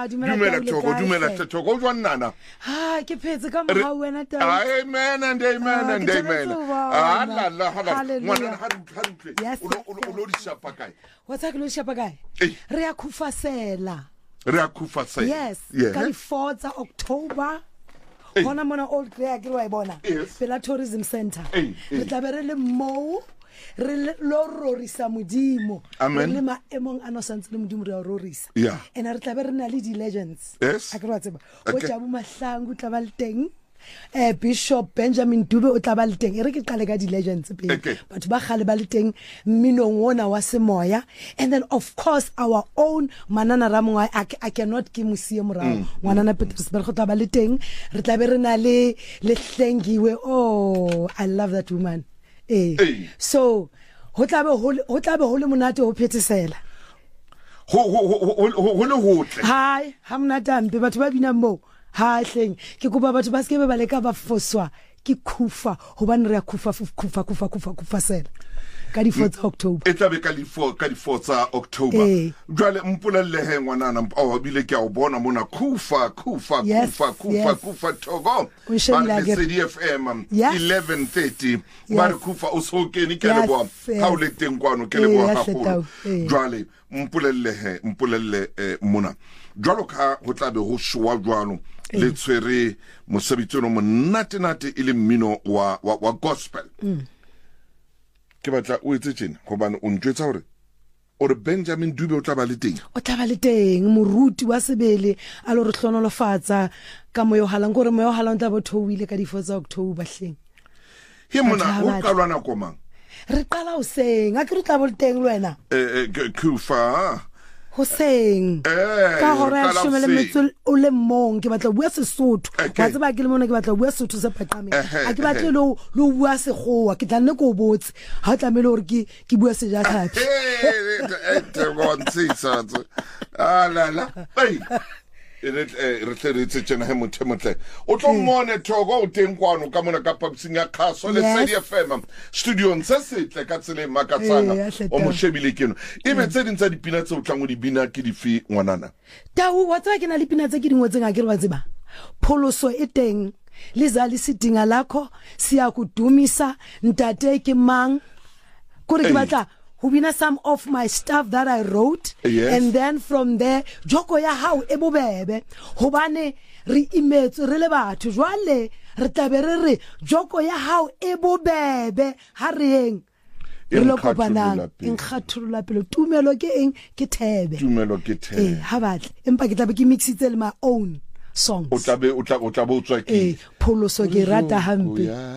dumela Thoko o jwa nana ke phetse ka mogau wena tau. amen and amen hala ngwana ha o lo di shapa kae wa tsa ke lo shapa kae re ya khufasela yes ka di 4 tsa October hona mona old grey ke wa bona pela tourism center re tla be re le mo re lo rorisa modimo re le maemong a no santse le modimo re a rorisa and re tla be re na le di legends a ke re wa tseba o Jabu Mahlangu tla ba le teng Bishop Benjamin Dube o tla ba le teng re ke qale ka di legends pele batho ba gale ba le teng mminong wona wa semoya and then of course our own Manana Ramongwa I cannot give museum morao ngwana Petersburg go tla ba le teng re tla be re na le Hlengiwe oh I love that woman so ho tla be ho le monate ho phethesela ho le hotle hai ha monate be batho ba bina mo ha hleng ke kopa batho ba se ke ba leka ba foswa ke khufa hobane re ya khufa sela ka di 4 tsa October e tla be ka di 4 tsa October jwale mpolelle he ngwanana o bile ke a o bona mona khufa Thoko ba le CDFM 11:30 ba re khufa o so ke ni ke le bo ha o le teng kwano ke le bo haholo jwale mpolelle mona jwalo ka ho tla be ho shwa jwalo le tswere mosebetsono monate ile mmino wa gospel ke batla o etse tjena hobane o ntjwetsa hore Benjamin Dube o tla ba le teng moruti wa sebele a lo re hlonolofatsa ka moyo halang gore moyo halang tla bothowile ka di 4 tsa October hleng he mona o qalwana komang re qala o seng a ke re tla bo le teng le wena kufa Hoseng ka hore ya shumele metso o le mong ke batla bua Sesotho wa tseba ke le mona ke batla bua Sesotho se paqame a ke batle lo bua Sekgowa ke tla nne go botse ha tla mele hore ke bua Sejatlhapi la re tletse tsena he mothemotle o tlo mmone Thoko o teng kwano ka mona ka papsing ya Khaso le CDFM studio se setle ka tsele makatsana o mo shebile keno ebe tse dintsa dipina tse o tlang o di bina ke difi ngwanana tau wa tswa ke na le pina tse ke dingwe tse nga ke re ba tseba pholoso e teng lizali sidinga lakho siya kudumisa ntate ke mang kore ke batla who been some of my stuff that I wrote and then from there joko ya hao e bobebe hobane re imetse re le batho jwale re tabere re joko ya hao e bobebe ha re eng re lo kopana nkgathulula pele tumelo ke eng ke thebe ha batle empa ke tla be ke mixitse le my own songs o tla be o tswa ke pholoso ke rata hampe